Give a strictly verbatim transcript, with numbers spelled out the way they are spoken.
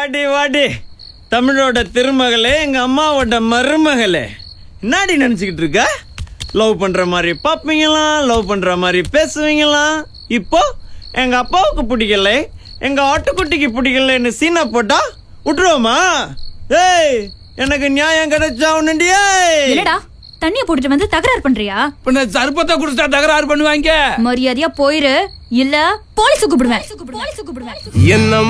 வாடி வாடி தமிழோட திருமகளே, எங்க அம்மாவோட மருமகளே, என்னடி நினைச்சுக்கிட்டு இருக்க? லவ் பண்ற மாதிரி பாப்பீங்களாம், லவ் பண்ற மாதிரி பேசுவீங்களாம். இப்போ எங்க அப்பாவுக்கு பிடிக்கல, எங்க ஆட்டுக்குட்டிக்கு பிடிக்கலன்னு சீனா போட்டா விட்டுருவோமா? ஏய், எனக்கு நியாயம் கிடைச்சா உன்னுண்டியே. என்னடா தண்ணிய போட்டுட்டு வந்து தகராறு பண்றியா? பின்ன சர்பத்தை குடிச்சா தகராறு பண்ணுவாங்க. மரியாதையா போயிரு, இல்ல போலீஸ் கூப்பிடுவேன். என்ன